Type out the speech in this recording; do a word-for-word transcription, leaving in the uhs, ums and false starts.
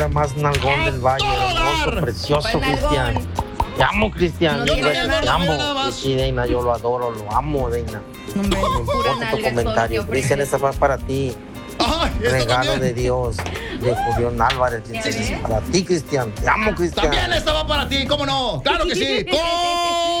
Más nalgón del valle, hermoso, precioso, Cristian. Te amo, Cristian. No Mil tiene veces nada, te amo. nada más. Sí, Reina, yo lo adoro, lo amo, Reina. No, hombre, No pura importa tu nalga, comentario. socio, Cristian, porque- esta va para ti. Ay, esto Regalo también. de Dios, de Julián Álvarez. ¿Ya Dice, ves? para ti, Cristian. Te amo, Cristian. También esta va para ti, ¿cómo no? ¡Claro que sí! ¡Con